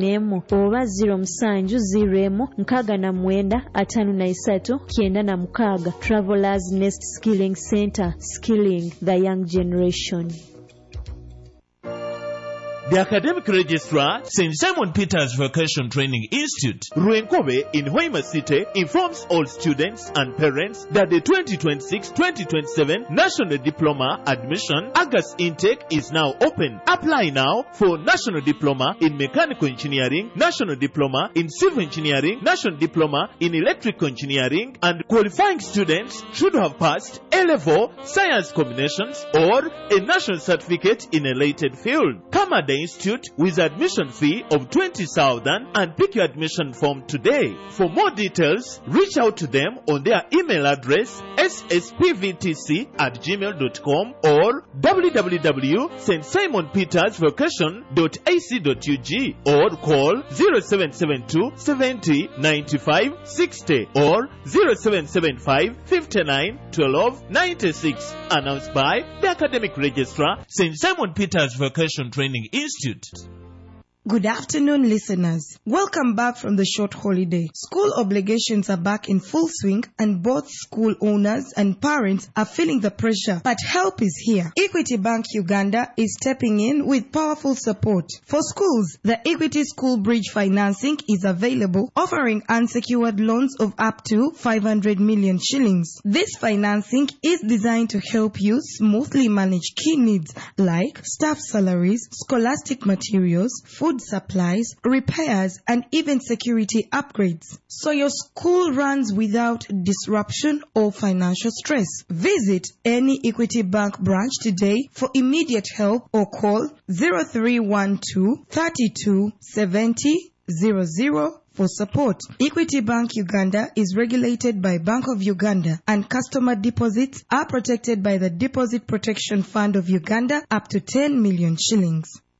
n'emu oba 0706-593-906. Travelers Nest Skilling Center, skilling the young generation. The academic registrar, St. Simon Peter's Vocation Training Institute, Ruenkobe in Hoima City, informs all students and parents that the 2026-2027 National Diploma Admission August intake is now open. Apply now for National Diploma in Mechanical Engineering, National Diploma in Civil Engineering, National Diploma in Electrical Engineering, and qualifying students should have passed A-level science combinations or a national certificate in a related field. Come at the institute with admission fee of 20,000 and pick your admission form today. For more details, reach out to them on their email address sspvtc@gmail.com or www.stsimonpetersvocation.ac.ug or call 0772 70 95 60 or 0775 59 12 96. Announced by the academic registrar, St. Simon Peter's Vocation Training Institute. Good afternoon, listeners. Welcome back from the short holiday. School obligations are back in full swing and both school owners and parents are feeling the pressure, but help is here. Equity Bank Uganda is stepping in with powerful support. For schools, the Equity School Bridge financing is available, offering unsecured loans of up to 500 million shillings. This financing is designed to help you smoothly manage key needs like staff salaries, scholastic materials, food supplies, repairs, and even security upgrades, so your school runs without disruption or financial stress. Visit any Equity Bank branch today for immediate help or call 0312 32 70 00 for support. Equity Bank Uganda is regulated by Bank of Uganda, and customer deposits are protected by the Deposit Protection Fund of Uganda up to 10 million shillings.